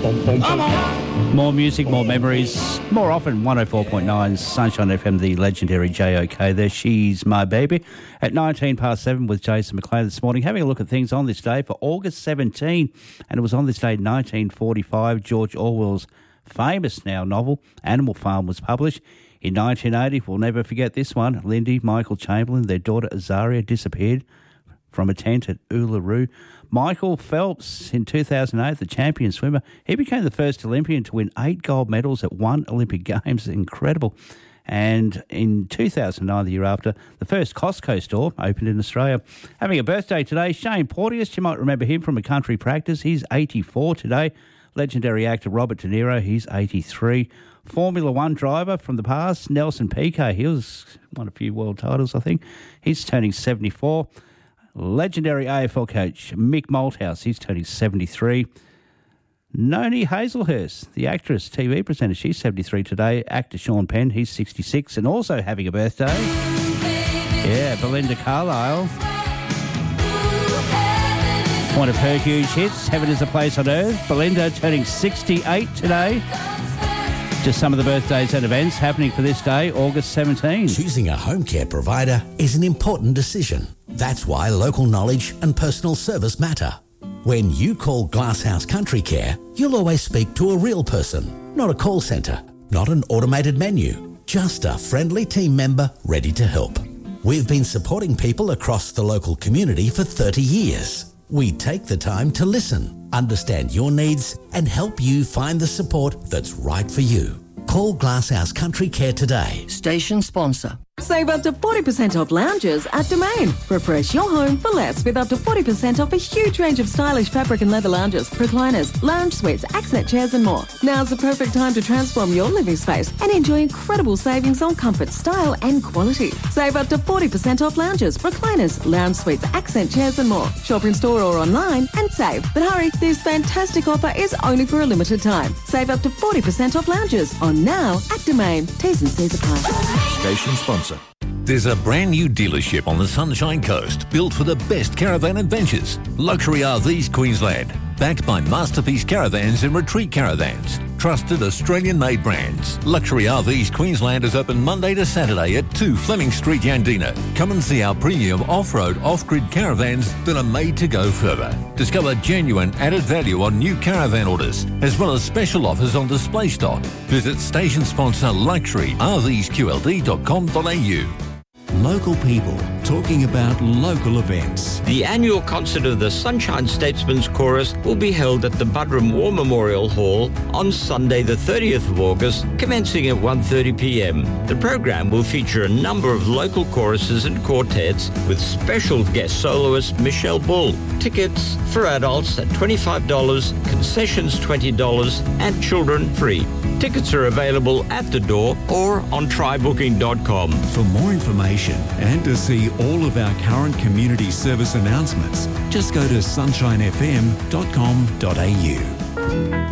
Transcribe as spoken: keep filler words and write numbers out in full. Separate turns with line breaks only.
More music, more memories, more often one oh four point nine Sunshine F M, the legendary J O K there. She's My Baby at nineteen past seven with Jason McLean this morning, having a look at things on this day for August seventeenth. And it was on this day, nineteen forty-five, George Orwell's famous now novel, Animal Farm, was published. In nineteen eighty, we'll never forget this one, Lindy, Michael Chamberlain, their daughter Azaria disappeared from a tent at Uluru. Michael Phelps, in two thousand eight, the champion swimmer, he became the first Olympian to win eight gold medals at one Olympic Games. Incredible. And in two thousand nine, the year after, the first Costco store opened in Australia. Having a birthday today, Shane Porteous, you might remember him from A Country Practice. He's eighty-four today. Legendary actor Robert De Niro, he's eighty-three. Formula One driver from the past, Nelson Piquet, he was won a few world titles, I think. He's turning seventy-four. Legendary A F L coach Mick Malthouse, he's turning seventy-three. Noni Hazelhurst, the actress, T V presenter, she's seventy-three today. Actor Sean Penn, he's sixty-six and also having a birthday. Yeah, Belinda Carlisle. One of her huge hits, Heaven is a Place on Earth. Belinda turning sixty-eight today. Just some of the birthdays and events happening for this day, August seventeenth.
Choosing a home care provider is an important decision. That's why local knowledge and personal service matter. When you call Glasshouse Country Care, you'll always speak to a real person, not a call centre, not an automated menu, just a friendly team member ready to help. We've been supporting people across the local community for thirty years. We take the time to listen, understand your needs, and help you find the support that's right for you. Call Glasshouse Country Care today.
Station sponsor.
Save up to forty percent off lounges at Domain. Refresh your home for less with up to forty percent off a huge range of stylish fabric and leather lounges, recliners, lounge suites, accent chairs and more. Now's the perfect time to transform your living space and enjoy incredible savings on comfort, style and quality. Save up to forty percent off lounges, recliners, lounge suites, accent chairs and more. Shop in store or online and save. But hurry, this fantastic offer is only for a limited time. Save up to forty percent off lounges on now at Domain. T's and C's apply.
Station sponsor. There's a brand new dealership on the Sunshine Coast built for the best caravan adventures. Luxury R Vs Queensland, backed by Masterpiece Caravans and Retreat Caravans. Trusted Australian-made brands. Luxury R Vs Queensland is open Monday to Saturday at two Fleming Street, Yandina. Come and see our premium off-road, off-grid caravans that are made to go further. Discover genuine added value on new caravan orders, as well as special offers on display stock. Visit station sponsor luxury r vs q l d dot com dot a u.
Local people talking about local events.
The annual concert of the Sunshine Statesman's Chorus will be held at the Buderim War Memorial Hall on Sunday the thirtieth of August, commencing at one thirty p m. The program will feature a number of local choruses and quartets with special guest soloist Michelle Bull. Tickets for adults at twenty-five dollars, concessions twenty dollars and children free. Tickets are available at the door or on try booking dot com.
For more information and to see all of our current community service announcements, just go to sunshine f m dot com dot a u.